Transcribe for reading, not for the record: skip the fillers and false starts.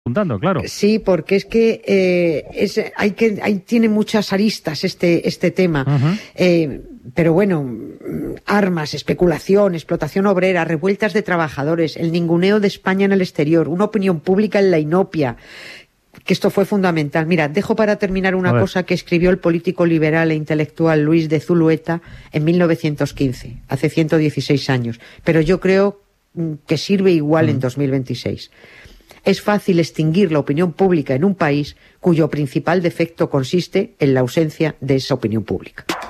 Juntando, claro. Sí, porque es que tiene muchas aristas este tema. Pero bueno, armas, especulación, explotación obrera, revueltas de trabajadores, el ninguneo de España en el exterior, una opinión pública en la inopia, que esto fue fundamental. Mira, dejo para terminar una cosa que escribió el político liberal e intelectual Luis de Zulueta en 1915, hace 116 años, pero yo creo que sirve igual en 2026. Es fácil extinguir la opinión pública en un país cuyo principal defecto consiste en la ausencia de esa opinión pública.